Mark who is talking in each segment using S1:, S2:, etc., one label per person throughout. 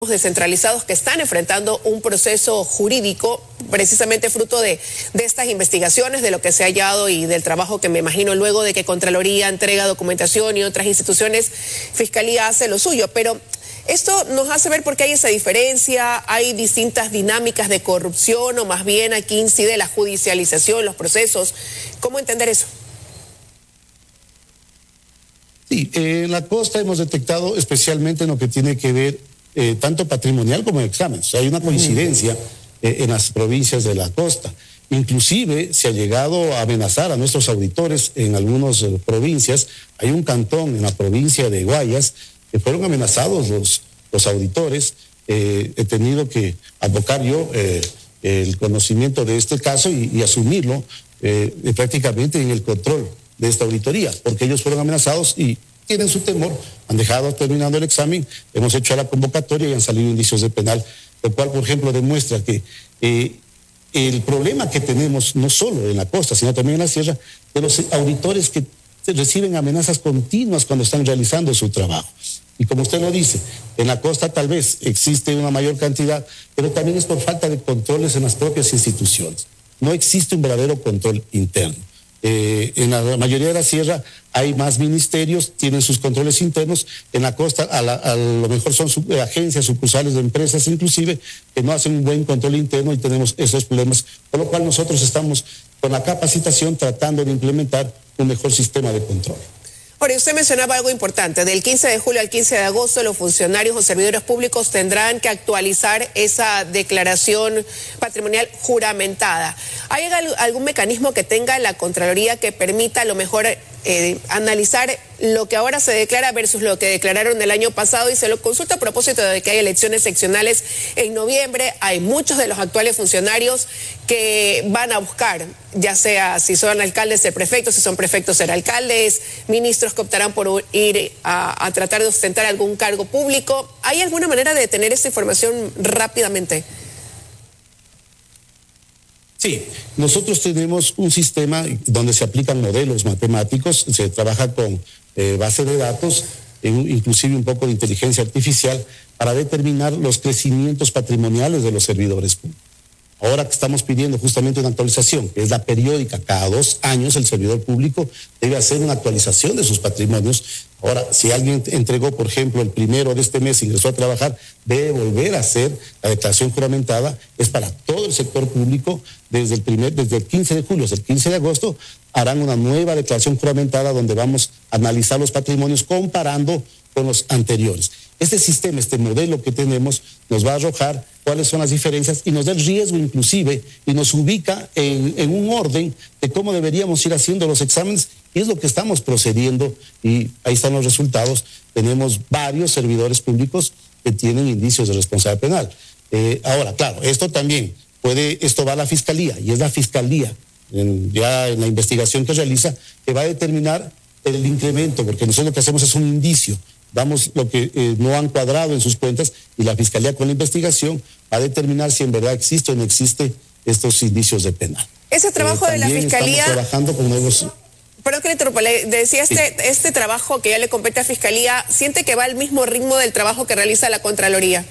S1: descentralizados que están enfrentando un proceso jurídico precisamente fruto de estas investigaciones, de lo que se ha hallado y del trabajo que me imagino luego de que Contraloría entrega documentación y otras instituciones, Fiscalía hace lo suyo. Pero esto nos hace ver por qué hay esa diferencia, hay distintas dinámicas de corrupción o más bien aquí incide la judicialización, los procesos. ¿Cómo entender eso?
S2: Sí, en la costa hemos detectado especialmente en lo que tiene que ver tanto patrimonial como en exámenes. O sea, hay una coincidencia en las provincias de la costa. Inclusive se ha llegado a amenazar a nuestros auditores en algunas provincias. Hay un cantón en la provincia de Guayas que fueron amenazados los auditores. He tenido que advocar yo el conocimiento de este caso y asumirlo prácticamente en el control de esta auditoría, porque ellos fueron amenazados y tienen su temor, han dejado terminando el examen, hemos hecho la convocatoria y han salido indicios de penal, lo cual, por ejemplo, demuestra que el problema que tenemos, no solo en la costa, sino también en la sierra, de los auditores que reciben amenazas continuas cuando están realizando su trabajo. Y como usted lo dice, en la costa tal vez existe una mayor cantidad, pero también es por falta de controles en las propias instituciones. No existe un verdadero control interno. En la mayoría de la sierra hay más ministerios, tienen sus controles internos. En la costa a lo mejor son agencias, sucursales de empresas inclusive, que no hacen un buen control interno y tenemos esos problemas, por lo cual nosotros estamos con la capacitación tratando de implementar un mejor sistema de control.
S1: Ahora, usted mencionaba algo importante. Del 15 de julio al 15 de agosto, los funcionarios o servidores públicos tendrán que actualizar esa declaración patrimonial juramentada. ¿Hay algún mecanismo que tenga la Contraloría que permita a lo mejor analizar lo que ahora se declara versus lo que declararon el año pasado? Y se lo consulta a propósito de que hay elecciones seccionales en noviembre. Hay muchos de los actuales funcionarios que van a buscar, ya sea si son alcaldes ser prefectos, si son prefectos ser alcaldes, ministros que optarán por ir a tratar de ostentar algún cargo público. ¿Hay alguna manera de tener esta información rápidamente?
S2: Sí, nosotros tenemos un sistema donde se aplican modelos matemáticos, se trabaja con base de datos, inclusive un poco de inteligencia artificial, para determinar los crecimientos patrimoniales de los servidores públicos. Ahora que estamos pidiendo justamente una actualización, que es la periódica, cada 2 años el servidor público debe hacer una actualización de sus patrimonios. Ahora, si alguien entregó, por ejemplo, el 1 de este mes, ingresó a trabajar, debe volver a hacer la declaración juramentada. Es para todo el sector público. Desde el 15 de julio hasta el 15 de agosto harán una nueva declaración juramentada donde vamos a analizar los patrimonios comparando con los anteriores. Este sistema, este modelo que tenemos, nos va a arrojar cuáles son las diferencias y nos da el riesgo inclusive y nos ubica en un orden de cómo deberíamos ir haciendo los exámenes, y es lo que estamos procediendo y ahí están los resultados. Tenemos varios servidores públicos que tienen indicios de responsabilidad penal. Ahora, claro, esto va a la Fiscalía y es la Fiscalía, ya en la investigación que realiza, que va a determinar el incremento, porque nosotros lo que hacemos es un indicio. Damos lo que no han cuadrado en sus cuentas y la Fiscalía con la investigación va a determinar si en verdad existe o no existe estos indicios de penal.
S1: Ese trabajo de la Fiscalía...
S2: Estamos trabajando con nuevos...
S1: Perdón que le interrumpa, le decía, este trabajo que ya le compete a Fiscalía, ¿siente que va al mismo ritmo del trabajo que realiza la Contraloría?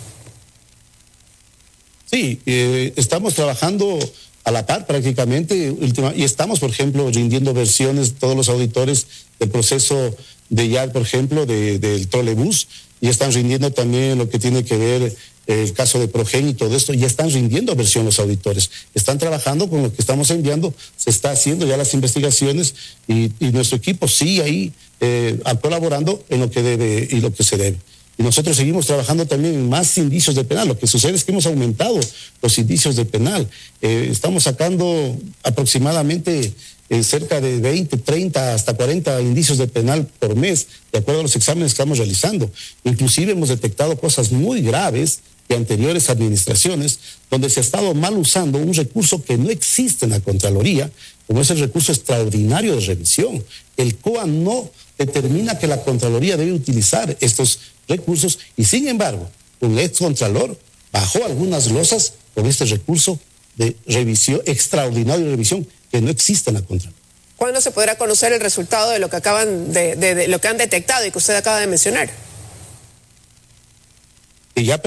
S2: Sí, estamos trabajando a la par prácticamente y estamos, por ejemplo, rindiendo versiones todos los auditores del proceso de ya, por ejemplo, del trolebús, y están rindiendo también lo que tiene que ver el caso de Progen y todo esto, ya están rindiendo versión los auditores, están trabajando con lo que estamos enviando, se está haciendo ya las investigaciones y nuestro equipo sí ahí colaborando en lo que debe y lo que se debe. Y nosotros seguimos trabajando también en más indicios de penal. Lo que sucede es que hemos aumentado los indicios de penal. Estamos sacando aproximadamente cerca de 20, 30, hasta 40 indicios de penal por mes, de acuerdo a los exámenes que estamos realizando. Inclusive hemos detectado cosas muy graves de anteriores administraciones, donde se ha estado mal usando un recurso que no existe en la Contraloría, como es el recurso extraordinario de revisión. El COA no determina que la Contraloría debe utilizar estos recursos y, sin embargo, un excontralor bajó algunas losas con este recurso de revisión, extraordinario de revisión, que no existe en la Contraloría.
S1: ¿Cuándo se podrá conocer el resultado de lo que de lo que han detectado y que usted acaba de mencionar?
S2: que ya